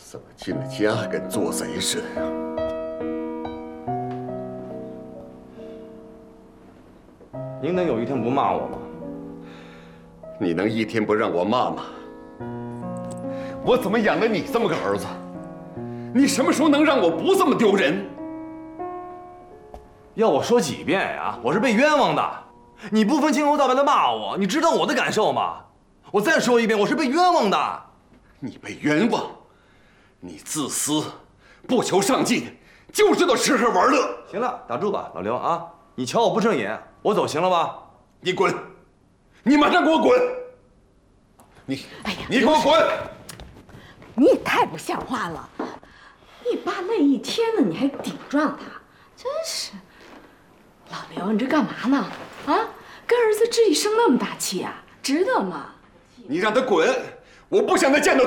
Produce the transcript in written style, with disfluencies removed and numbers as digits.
怎么进了家跟做贼似的呀？ 您能有一天不骂我吗？ 你能一天不让我骂吗？我怎么养了你这么个儿子？你什么时候能让我不这么丢人？ 要我说几遍呀？我是被冤枉的，你不分青红皂白的骂我，你知道我的感受吗？我再说一遍，我是被冤枉的。 你被冤枉，你自私，不求上进，就知道吃喝玩乐。 行了，打住吧，老刘啊！你瞧我不顺眼，我走行了吧？ 你滚！你马上给我滚！ 哎呀， 你给我滚！ 你也太不像话了！你爸累一天了，你还顶撞他，真是！老刘，你这干嘛呢？啊，跟儿子置一生那么大气啊，值得吗？ 你让他滚！我不想再见到。